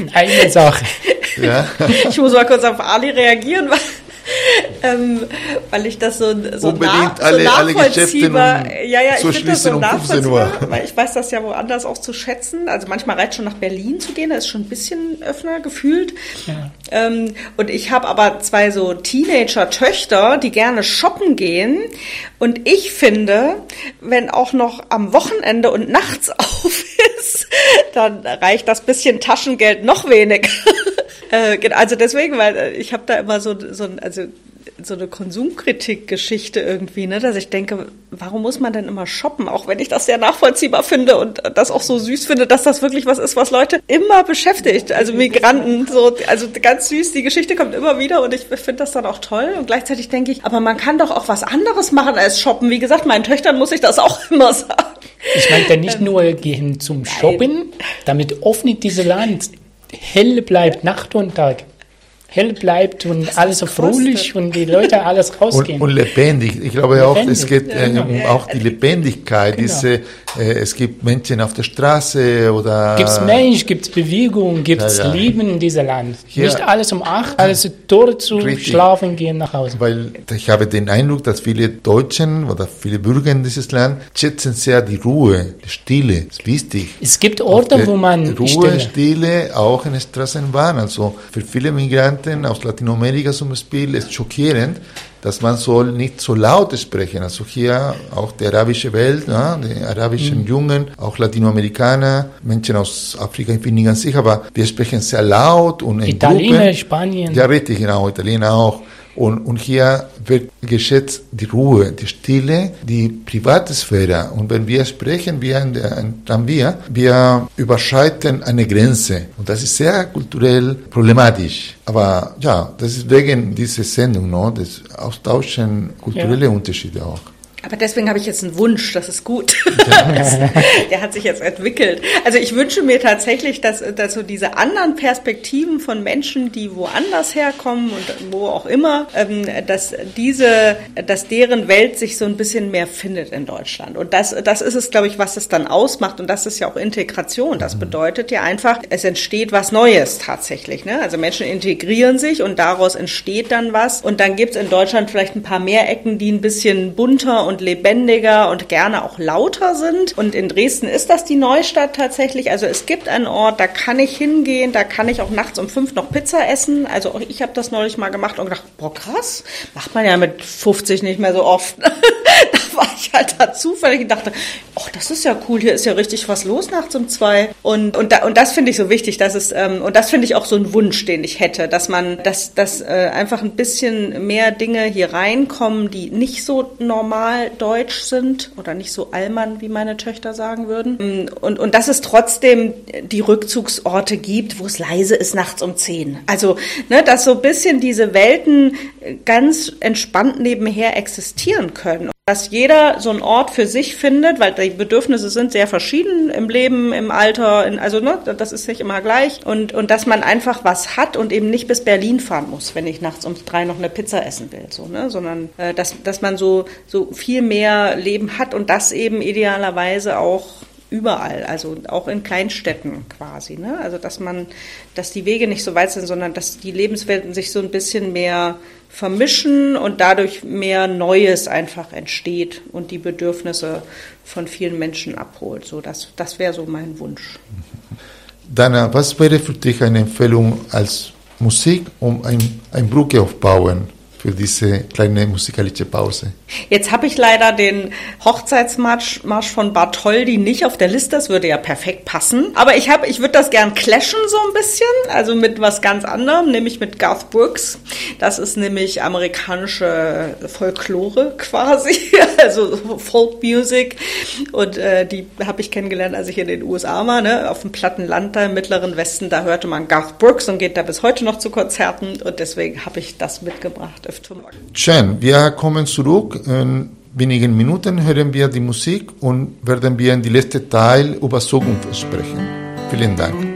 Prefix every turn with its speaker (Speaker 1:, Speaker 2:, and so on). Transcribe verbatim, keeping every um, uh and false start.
Speaker 1: Eine Sache.
Speaker 2: Ja.
Speaker 3: Ich muss mal kurz auf Ali reagieren, weil, ähm, weil ich das so, so,
Speaker 2: Unbedingt
Speaker 3: nach, so
Speaker 2: alle, alle
Speaker 3: nachvollziehbar,
Speaker 2: Geschäfte
Speaker 3: ja, ja, ich
Speaker 2: zu
Speaker 3: finde das so
Speaker 2: schließen um fünfzehn
Speaker 3: nachvollziehbar,
Speaker 2: Uhr.
Speaker 3: weil ich weiß das ja woanders auch zu schätzen. Also manchmal reicht schon nach Berlin zu gehen, da ist schon ein bisschen öffner gefühlt.
Speaker 1: Ja.
Speaker 3: Ähm, und ich habe aber zwei so Teenager-Töchter, die gerne shoppen gehen. Und ich finde, wenn auch noch am Wochenende und nachts auf ist, dann reicht das bisschen Taschengeld noch weniger. Also deswegen, weil ich habe da immer so, so, also so eine Konsumkritik-Geschichte irgendwie, ne, dass ich denke, warum muss man denn immer shoppen? Auch wenn ich das sehr nachvollziehbar finde und das auch so süß finde, dass das wirklich was ist, was Leute immer beschäftigt. Also Migranten, so, also ganz süß, die Geschichte kommt immer wieder und ich finde das dann auch toll. Und gleichzeitig denke ich, aber man kann doch auch was anderes machen als shoppen. Wie gesagt, meinen Töchtern muss ich das auch immer sagen.
Speaker 1: Ich meinte nicht ähm, nur gehen zum Shoppen, damit öffnet dieses Land hell bleibt, Nacht und Tag. Hell bleibt und alles so fröhlich und die Leute alles rausgehen.
Speaker 2: Und, und lebendig. Ich glaube lebendig. auch, es geht
Speaker 1: ja,
Speaker 2: äh,
Speaker 1: genau.
Speaker 2: um auch die Lebendigkeit. Genau. Diese, äh, es gibt Menschen auf der Straße oder...
Speaker 1: Gibt es Mensch, gibt es Bewegung, gibt es ja, ja. Leben in diesem Land. Hier, nicht alles um acht, alles dort zu richtig. Schlafen gehen nach Hause.
Speaker 2: Weil ich habe den Eindruck, dass viele Deutschen oder viele Bürger in dieses Land schätzen sehr die Ruhe, die Stille. Das ist wichtig.
Speaker 1: Es gibt Orte, wo man...
Speaker 2: Ruhe, Stille. Stille, auch in der Straßenbahn. Also für viele Migranten aus Lateinamerika zum Beispiel ist schockierend, dass man soll nicht so laut sprechen. Also hier auch die arabische Welt, ja, die arabischen mhm. Jungen, auch Latinamerikaner, Menschen aus Afrika, ich bin nicht ganz sicher, aber wir sprechen sehr laut und in
Speaker 1: Italiener,
Speaker 2: Gruppen.
Speaker 1: Spanien.
Speaker 2: Ja, richtig, genau, Italiener auch. Und, und hier wird geschätzt die Ruhe, die Stille, die Privatsphäre. Und wenn wir sprechen, wir in der in Tramvia, wir überschreiten eine Grenze. Und das ist sehr kulturell problematisch. Aber ja, das ist wegen dieser Sendung, no? Das austauschen kulturelle ja. Unterschiede auch.
Speaker 3: Aber deswegen habe ich jetzt einen Wunsch, das ist gut. Der hat sich jetzt entwickelt. Also ich wünsche mir tatsächlich, dass, dass so diese anderen Perspektiven von Menschen, die woanders herkommen und wo auch immer, dass diese, dass deren Welt sich so ein bisschen mehr findet in Deutschland. Und das, das ist es, glaube ich, was es dann ausmacht. Und das ist ja auch Integration. Das bedeutet ja einfach, es entsteht was Neues tatsächlich, ne? Also Menschen integrieren sich und daraus entsteht dann was. Und dann gibt es in Deutschland vielleicht ein paar mehr Ecken, die ein bisschen bunter und und lebendiger und gerne auch lauter sind. Und in Dresden ist das die Neustadt tatsächlich. Also es gibt einen Ort, da kann ich hingehen, da kann ich auch nachts um fünf noch Pizza essen. Also auch ich habe das neulich mal gemacht und gedacht, boah krass, macht man ja mit fünfzig nicht mehr so oft. Da war ich halt da zufällig und dachte, ach, das ist ja cool, hier ist ja richtig was los nachts um zwei. Und, und, da, und das finde ich so wichtig, dass es, ähm, und das finde ich auch so ein Wunsch, den ich hätte, dass man, dass, dass äh, einfach ein bisschen mehr Dinge hier reinkommen, die nicht so normal deutsch sind oder nicht so Allmann, wie meine Töchter sagen würden. Und, und dass es trotzdem die Rückzugsorte gibt, wo es leise ist nachts um zehn. Also, ne, dass so ein bisschen diese Welten ganz entspannt nebenher existieren können. Dass jeder so einen Ort für sich findet, weil die Bedürfnisse sind sehr verschieden im Leben, im Alter, in, also ne, das ist nicht immer gleich. Und, und dass man einfach was hat und eben nicht bis Berlin fahren muss, wenn ich nachts um drei noch eine Pizza essen will, so, ne, sondern äh, dass, dass man so, so viel mehr Leben hat und das eben idealerweise auch überall, also auch in Kleinstädten quasi, ne? Also dass man, dass die Wege nicht so weit sind, sondern dass die Lebenswelten sich so ein bisschen mehr vermischen und dadurch mehr Neues einfach entsteht und die Bedürfnisse von vielen Menschen abholt. So, das, das wäre so mein Wunsch.
Speaker 2: Dana, was wäre für dich eine Empfehlung als Musik, um ein, ein Brücke aufbauen für diese kleine musikalische Pause?
Speaker 3: Jetzt habe ich leider den Hochzeitsmarsch Marsch von Bartholdy nicht auf der Liste, das würde ja perfekt passen. Aber ich habe, ich würde das gern clashen so ein bisschen, also mit was ganz anderem, nämlich mit Garth Brooks. Das ist nämlich amerikanische Folklore quasi, also Folk Music. Und äh, die habe ich kennengelernt, als ich in den U S A war, ne? Auf dem platten Land da im Mittleren Westen, da hörte man Garth Brooks und geht da bis heute noch zu Konzerten. Und deswegen habe ich das mitgebracht.
Speaker 2: Schön, wir kommen zurück. In wenigen Minuten hören wir die Musik und werden wir in die letzte Teil über Zukunft sprechen. Vielen Dank.